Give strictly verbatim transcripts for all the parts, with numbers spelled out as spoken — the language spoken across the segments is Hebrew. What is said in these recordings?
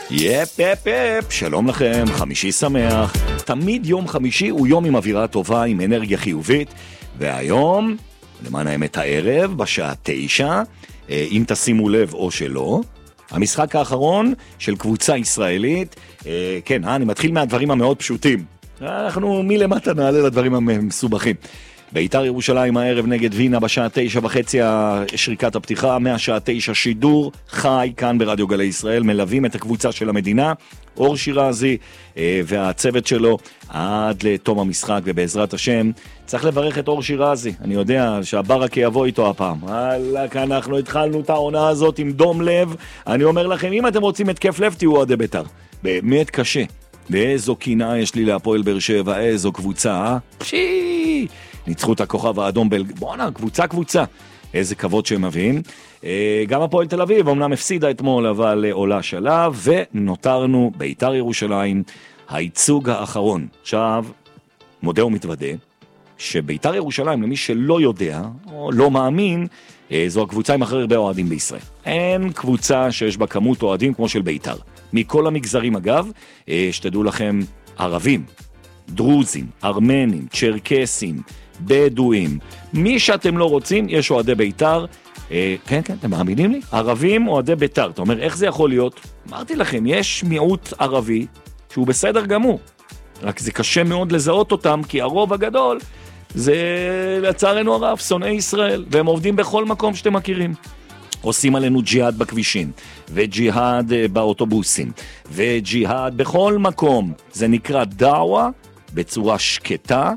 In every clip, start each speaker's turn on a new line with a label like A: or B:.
A: יפ יפ יפ, שלום לכם, חמישי שמח. תמיד יום חמישי הוא יום עם אווירה טובה, עם אנרגיה חיובית, והיום, למען האמת הערב, בשעה תשע, אם תשימו לב או שלא, המשחק האחרון של קבוצה ישראלית. כן, אני מתחיל מהדברים המאוד פשוטים. אנחנו מלמטה נעלה לדברים המסובכים. בית"ר ירושלים הערב נגד וינה בשעה תשע וחצי, שריקת הפתיחה, מהשעה תשע שידור חי כאן ברדיו גלי ישראל, מלווים את הקבוצה של המדינה, אור שירזי והצוות שלו עד לתום המשחק, ובעזרת השם צריך לברך את אור שירזי. אני יודע שהברקה יבוא איתו הפעם. וואלק, אנחנו התחלנו את העונה הזאת עם דום לב. אני אומר לכם, אם אתם רוצים את כיף לב, תהיו עדי בית"ר. באמת קשה. ואיזו קינה יש לי להפועל באר שבע, איזו קבוצה, אה? פשי! ניצחו את הכוכב האדום בל... בואנה, קבוצה קבוצה. איזה כבוד שהם מביאים. גם הפועל תל אביב, אמנם הפסידה אתמול, אבל עולה שלב, ונותרנו בית"ר ירושלים, הייצוג האחרון. עכשיו, מודה ומתוודה, שבית"ר ירושלים, למי שלא יודע, או לא מאמין, זו הקבוצה עם הכי הרבה אוהדים בישראל. אין קבוצה שיש בה כמות אוהדים כמו של בית"ר. מכל המגזרים אגב, שתדעו לכם, ערבים, דרוזים, ארמנים, צ'רקסים, בדואים, מי שאתם לא רוצים, יש אוהדי בית"ר. אה, כן, כן, אתם מאמינים לי? ערבים אוהדי בית"ר. אתה אומר, איך זה יכול להיות? אמרתי לכם, יש מיעוט ערבי שהוא בסדר גמור. רק זה קשה מאוד לזהות אותם, כי הרוב הגדול זה לצערנו הרב, שונאי ישראל, והם עובדים בכל מקום שאתם מכירים. עושים עלינו ג'יהאד בכבישים, וג'יהאד באוטובוסים, וג'יהאד בכל מקום. זה נקרא דעווה בצורה שקטה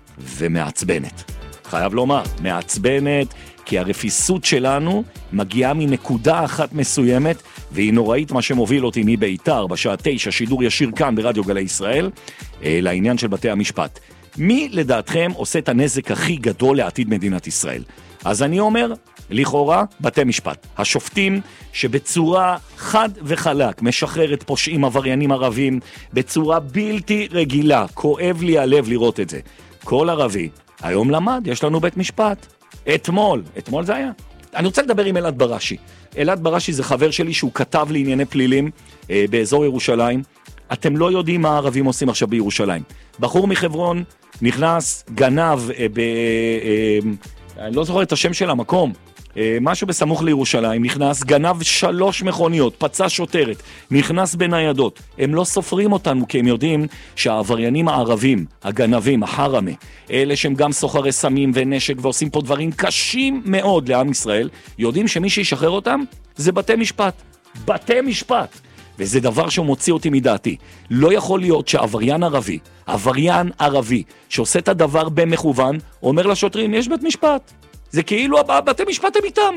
A: ומעצבנת. חייב לומר, מעצבנת, כי הרפיסות שלנו מגיעה מנקודה אחת מסוימת, והיא נוראית. מה שמוביל אותי מבית"ר בשעה תשע, שידור ישיר כאן ברדיו גלי ישראל, לעניין של בתי המשפט. מי לדעתכם עושה את הנזק הכי גדול לעתיד מדינת ישראל? אז אני אומר, לכאורה, בתי משפט. השופטים שבצורה חד וחלק משחררת פושעים עבריינים ערבים בצורה בלתי רגילה. כואב לי הלב לראות את זה. כל ערבי, היום למד, יש לנו בית משפט. אתמול, אתמול זה היה. אני רוצה לדבר עם אלעד בראשי. אלעד בראשי זה חבר שלי שהוא כתב לענייני פלילים אה, באזור ירושלים. אתם לא יודעים מה הערבים עושים עכשיו בירושלים. בחור מחברון נכנס, גנב, אה, ב, אה, אני לא זוכר את השם של המקום, אה, משהו בסמוך לירושלים, נכנס, גנב שלוש מכוניות, פצע שוטרת, נכנס בניידות. הם לא סופרים אותנו, כי הם יודעים שהעבריינים הערבים, הגנבים, החרמה, אלה שהם גם סוחרי סמים ונשק ועושים פה דברים קשים מאוד לעם ישראל, יודעים שמי שישחרר אותם זה בתי משפט. בתי משפט. וזה דבר שמוציא אותי מדעתי. לא יכול להיות שעבריין ערבי, עבריין ערבי, שעושה את הדבר במכוון, אומר לשוטרים, יש בית משפט. זה כאילו בתי משפט הם איתם.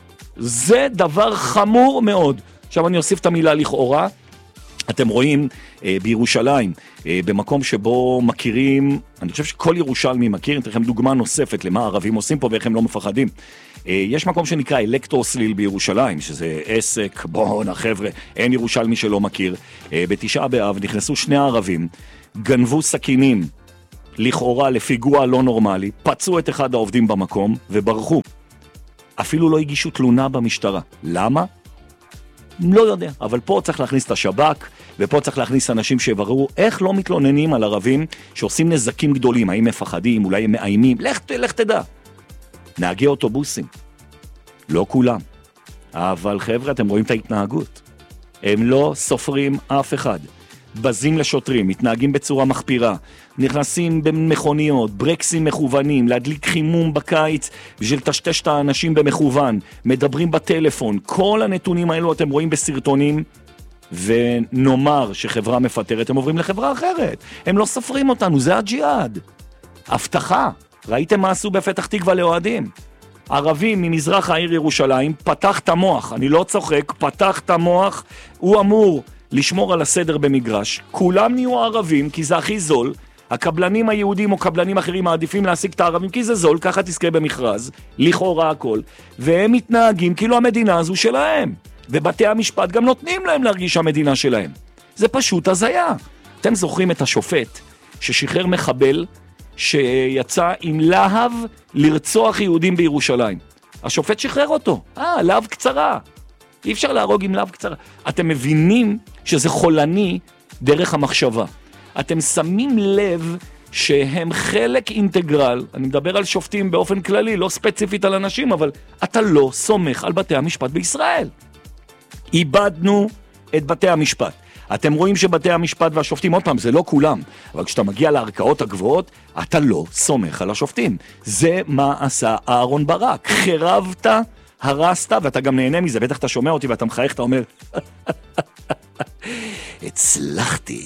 A: זה דבר חמור מאוד. עכשיו אני אוסיף את המילה לכאורה. אתם רואים אה, בירושלים, אה, במקום שבו מכירים, אני חושב שכל ירושלמי מכיר, אתן לכם דוגמה נוספת למה הערבים עושים פה ואיך הם לא מפחדים. אה, יש מקום שנקרא אלקטרוסליל בירושלים, שזה עסק, בואו חבר'ה, אין ירושלמי שלא מכיר. אה, בתשעה באב נכנסו שני הערבים, גנבו סכינים, לכאורה לפיגוע לא נורמלי, פצעו את אחד העובדים במקום וברחו. אפילו לא הגישו תלונה במשטרה. למה? לא יודע, אבל פה צריך להכניס את השב"כ, ופה צריך להכניס אנשים שיבררו איך לא מתלוננים על ערבים שעושים נזקים גדולים, האם מפחדים, אולי הם מאיימים, לך, לך תדע. נהגי אוטובוסים, לא כולם, אבל חבר'ה, אתם רואים את ההתנהגות. הם לא סופרים אף אחד. בזים לשוטרים, מתנהגים בצורה מחפירה, נכנסים במכוניות, ברקסים מכוונים, להדליק חימום בקיץ בשביל תשתש את האנשים במכוון, מדברים בטלפון. כל הנתונים האלו אתם רואים בסרטונים, ונאמר שחברה מפטרת, הם עוברים לחברה אחרת. הם לא סופרים אותנו, זה הג'יהאד. הבטחה, ראיתם מה עשו בפתח תקווה לאוהדים? ערבים ממזרח העיר ירושלים, פתח את המוח, אני לא צוחק, פתח את המוח, הוא אמור לשמור על הסדר במגרש. כולם נהיו ערבים כי זה הכי זול. הקבלנים היהודים או קבלנים אחרים מעדיפים להשיג את הערבים כי זה זול, ככה תזכה במכרז, לכאורה הכל. והם מתנהגים כאילו המדינה הזו שלהם. ובתי המשפט גם נותנים להם להרגיש המדינה שלהם. זה פשוט הזיה. אתם זוכרים את השופט ששחרר מחבל שיצא עם להב לרצוח יהודים בירושלים. השופט שחרר אותו. אה, להב קצרה. אי אפשר להרוג עם לאו קצרה. אתם מבינים שזה חולני דרך המחשבה. אתם שמים לב שהם חלק אינטגרל, אני מדבר על שופטים באופן כללי, לא ספציפית על אנשים, אבל אתה לא סומך על בתי המשפט בישראל. איבדנו את בתי המשפט. אתם רואים שבתי המשפט והשופטים, עוד פעם, זה לא כולם, אבל כשאתה מגיע לערכאות הגבוהות, אתה לא סומך על השופטים. זה מה עשה אהרון ברק. חרבת, הרסת, ואתה גם נהנה מזה, בטח אתה שומע אותי ואתה מחייך, אתה אומר, הצלחתי.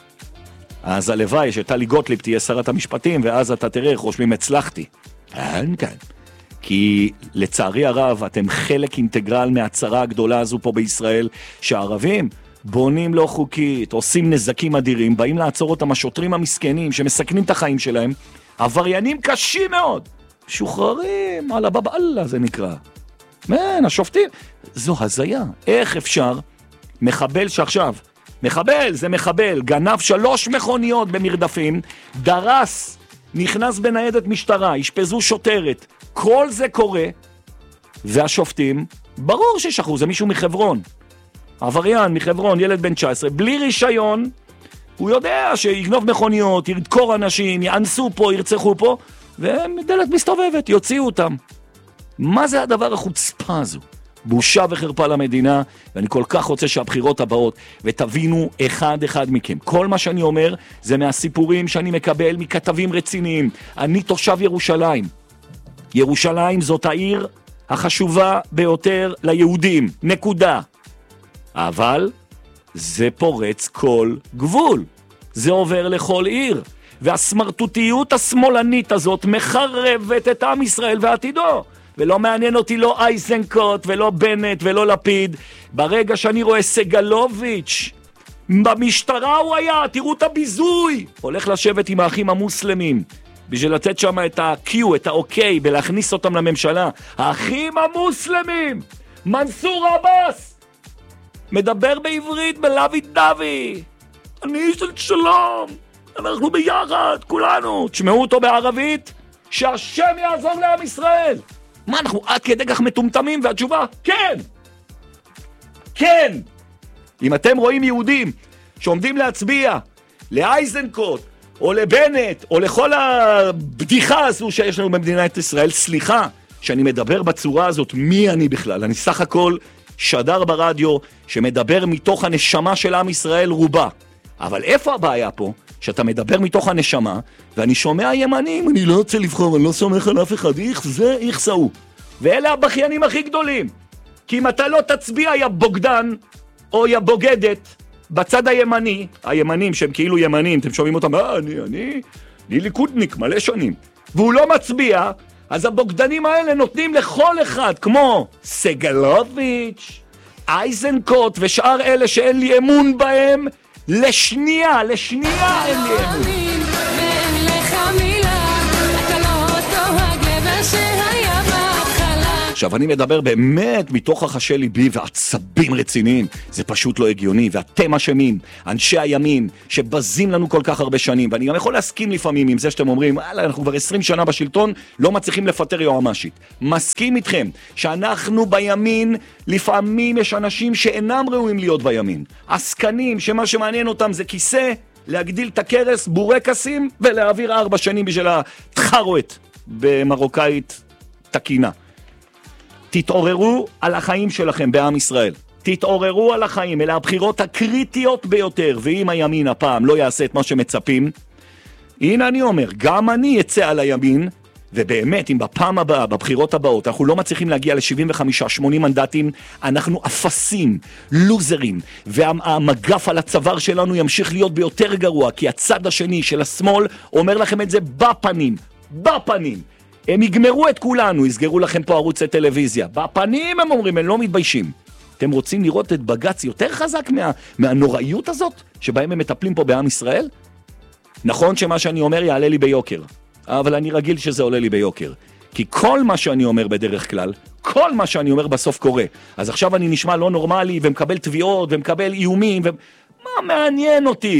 A: אז הלוואי שטלי גוטליב תהיה שרת המשפטים, ואז אתה תראה איך רושמים הצלחתי. כן, כן. כי לצערי הרב, אתם חלק אינטגרל מהצרה הגדולה הזו פה בישראל, שהערבים בונים לא חוקית, עושים נזקים אדירים, באים לעצור אותם השוטרים המסכנים שמסכנים את החיים שלהם, עבריינים קשים מאוד, שוחררים, אללה בבא אללה זה נקרא. מן, השופטים, זו הזיה. איך אפשר מחבל שעכשיו, מחבל זה מחבל, גנב שלוש מכוניות במרדפים, דרס, נכנס בניידת משטרה, השפזו שוטרת, כל זה קורה, והשופטים, ברור ששחררו, זה מישהו מחברון, עבריין מחברון, ילד בן תשע עשרה, בלי רישיון, הוא יודע שיגנוב מכוניות, ידקור אנשים, יאנסו פה, ירצחו פה, ודלת מסתובבת, יוציאו אותם. מה זה הדבר החוצפה הזו? בושה וחרפה למדינה, ואני כל כך רוצה שהבחירות הבאות, ותבינו אחד אחד מכם. כל מה שאני אומר, זה מהסיפורים שאני מקבל מכתבים רציניים. אני תושב ירושלים. ירושלים זאת העיר החשובה ביותר ליהודים. נקודה. אבל זה פורץ כל גבול. זה עובר לכל עיר. והסמרטוטיות השמאלנית הזאת מחרבת את עם ישראל ועתידו. ולא מעניין אותי לא אייזנקוט ולא בנט ולא לפיד. ברגע שאני רואה סגלוביץ' במשטרה הוא היה, תראו את הביזוי. הולך לשבת עם האחים המוסלמים בשביל לתת שם את ה-Q, את ה-OK, ולהכניס אותם לממשלה. האחים המוסלמים, מנסור עבאס, מדבר בעברית בלוי דווי. אני של שלום, אנחנו ביחד, כולנו. תשמעו אותו בערבית, שהשם יעזור לעם ישראל. מה, אנחנו עד כדי כך מטומטמים? והתשובה, כן! כן! אם אתם רואים יהודים שעומדים להצביע לאייזנקוט, או לבנט, או לכל הבדיחה הזו שיש לנו במדינת ישראל, סליחה שאני מדבר בצורה הזאת, מי אני בכלל? אני סך הכל שדר ברדיו שמדבר מתוך הנשמה של עם ישראל רובה. אבל איפה הבעיה פה? שאתה מדבר מתוך הנשמה, ואני שומע ימנים, אני לא רוצה לבחור, אני לא סומך על אף אחד, איך זה, איך זהו. ואלה הבחיינים הכי גדולים. כי אם אתה לא תצביע, יא בוגדן, או יא בוגדת, בצד הימני, הימנים שהם כאילו ימנים, אתם שומעים אותם, אה, אני, אני, אני ליכודניק מלא שנים. והוא לא מצביע, אז הבוגדנים האלה נותנים לכל אחד, כמו סגלוביץ', אייזנקוט, ושאר אלה שאין לי אמון בהם, לשנייה, לשנייה אין לי אמון. עכשיו אני מדבר באמת מתוך החשי ליבי ועצבים רציניים, זה פשוט לא הגיוני, ואתם אשמים, אנשי הימין שבזים לנו כל כך הרבה שנים, ואני גם יכול להסכים לפעמים עם זה שאתם אומרים, אנחנו כבר עשרים שנה בשלטון, לא מצליחים לפטר יועמ"שית. מסכים איתכם שאנחנו בימין, לפעמים יש אנשים שאינם ראויים להיות בימין, עסקנים שמה שמעניין אותם זה כיסא, להגדיל את הכרס, בורקסים, ולהעביר ארבע שנים בשביל התחרות במרוקאית תקינה. תתעוררו על החיים שלכם בעם ישראל. תתעוררו על החיים, אלה הבחירות הקריטיות ביותר, ואם הימין הפעם לא יעשה את מה שמצפים, הנה אני אומר, גם אני אצא על הימין, ובאמת, אם בפעם הבאה, בבחירות הבאות, אנחנו לא מצליחים להגיע ל-שבעים וחמישה שמונים מנדטים, אנחנו אפסים, לוזרים, והמגף על הצוואר שלנו ימשיך להיות ביותר גרוע, כי הצד השני של השמאל אומר לכם את זה בפנים, בפנים. הם יגמרו את כולנו, יסגרו לכם פה ערוצי טלוויזיה. בפנים הם אומרים, הם לא מתביישים. אתם רוצים לראות את בג"ץ יותר חזק מה, מהנוראיות הזאת, שבהם הם מטפלים פה בעם ישראל? נכון שמה שאני אומר יעלה לי ביוקר, אבל אני רגיל שזה עולה לי ביוקר. כי כל מה שאני אומר בדרך כלל, כל מה שאני אומר בסוף קורה. אז עכשיו אני נשמע לא נורמלי, ומקבל תביעות, ומקבל איומים, ו... מה מעניין אותי?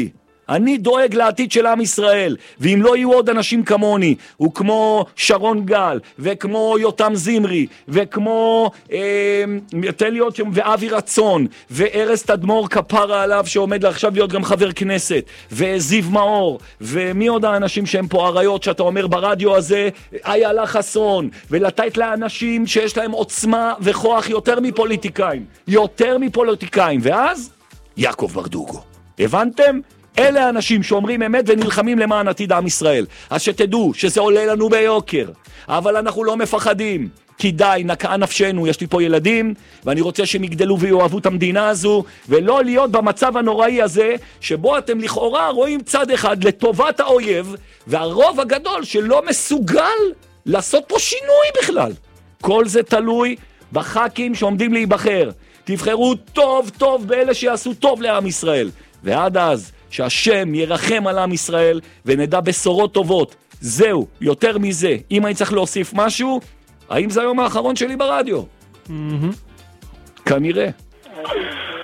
A: אני דואג לעתיד של עם ישראל, ואם לא יהיו עוד אנשים כמוני, וכמו שרון גל, וכמו יותם זמרי, וכמו אה, תן לי עוד שם, ואבי רצון, וארז תדמור כפרה עליו, שעומד עכשיו להיות גם חבר כנסת, וזיו מאור, ומי עוד האנשים שהם פה עריות, שאתה אומר ברדיו הזה, איילה חסון, ולתת לאנשים שיש להם עוצמה וכוח יותר מפוליטיקאים, יותר מפוליטיקאים, ואז יעקב ברדוגו. הבנתם? אלה האנשים שאומרים אמת ונלחמים למען עתיד עם ישראל. אז שתדעו שזה עולה לנו ביוקר, אבל אנחנו לא מפחדים, כי די, נקעה נפשנו, יש לי פה ילדים, ואני רוצה שהם יגדלו ויאהבו את המדינה הזו, ולא להיות במצב הנוראי הזה, שבו אתם לכאורה רואים צד אחד לטובת האויב, והרוב הגדול שלא מסוגל לעשות פה שינוי בכלל. כל זה תלוי בח"כים שעומדים להיבחר. תבחרו טוב טוב באלה שיעשו טוב לעם ישראל. ועד אז, שהשם ירחם על עם ישראל, ונדע בשורות טובות. זהו, יותר מזה. אם אני צריך להוסיף משהו, האם זה היום האחרון שלי ברדיו? כנראה.